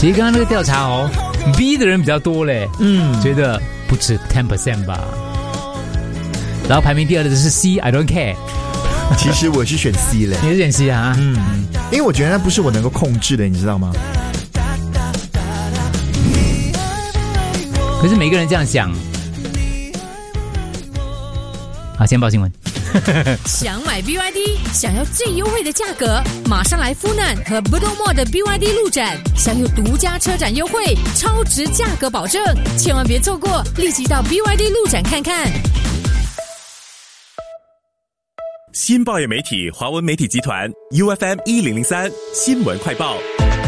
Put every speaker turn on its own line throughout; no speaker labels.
其实刚刚那个调查哦 ，B 的人比较多嘞，觉得不止 10% 吧。然后排名第二的是 C，I don't care。
其实我是选 C 嘞，
你是选 C 啊？
因为我觉得那不是我能够控制的，你知道吗？
可是每个人这样想。好，先报新闻。
想买 BYD， 想要最优惠的价格，马上来富难和 Budomo 的 BYD 路展，享有独家车展优惠，超值价格保证，千万别错过，立即到 BYD 路展看看。
新报业媒体华文媒体集团 UFM 1003新闻快报。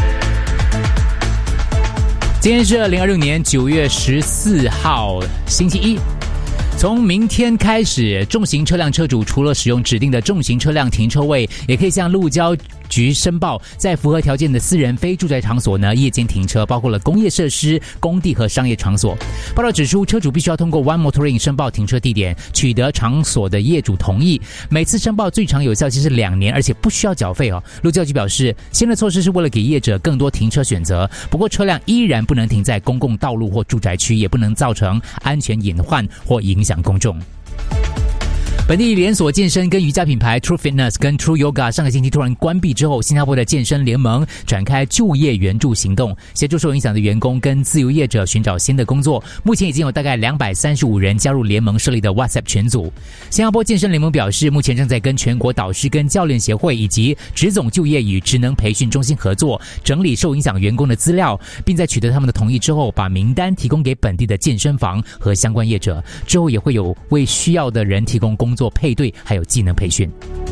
今天是2026年9月14号，星期一。从明天开始，重型车辆车主除了使用指定的重型车辆停车位，也可以向路交局申报，在符合条件的私人非住宅场所呢，夜间停车，包括了工业设施、工地和商业场所。报道指出，车主必须要通过 One Motoring 申报停车地点，取得场所的业主同意。每次申报最长有效期是2年，而且不需要缴费哦。路交局表示，新的措施是为了给业者更多停车选择，不过车辆依然不能停在公共道路或住宅区，也不能造成安全隐患或影响公众。本地连锁健身跟瑜伽品牌 True Fitness 跟 True Yoga 上个星期突然关闭之后，新加坡的健身联盟展开就业援助行动，协助受影响的员工跟自由业者寻找新的工作。目前已经有大概235人加入联盟设立的 WhatsApp 群组。新加坡健身联盟表示，目前正在跟全国导师跟教练协会以及职总就业与职能培训中心合作，整理受影响员工的资料，并在取得他们的同意之后，把名单提供给本地的健身房和相关业者。之后也会有为需要的人提供工作配对还有技能培训。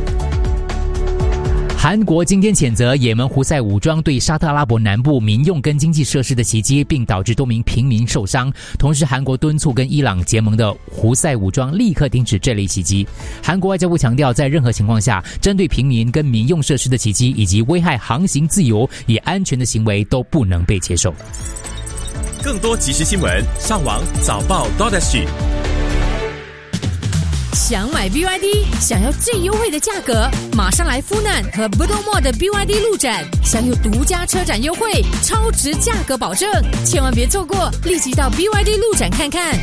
韩国今天谴责也门胡塞武装对沙特阿拉伯南部民用跟经济设施的袭击，并导致多名平民受伤。同时，韩国敦促跟伊朗结盟的胡塞武装立刻停止这类袭击。韩国外交部强调，在任何情况下，针对平民跟民用设施的袭击以及危害航行自由与安全的行为都不能被接受。
更多即时新闻，上网早报 .sg。
想买 BYD， 想要最优惠的价格，马上来富难和 Budomo 的 BYD 路展，享有独家车展优惠，超值价格保证，千万别错过，立即到 BYD 路展看看。